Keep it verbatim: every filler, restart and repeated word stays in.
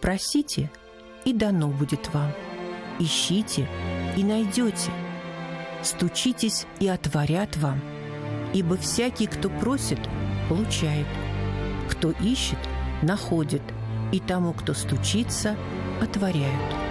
Просите, и дано будет вам. Ищите, и найдете. Стучитесь, и отворят вам. Ибо всякий, кто просит, получает. Кто ищет, находит. И тому, кто стучится, отворяют».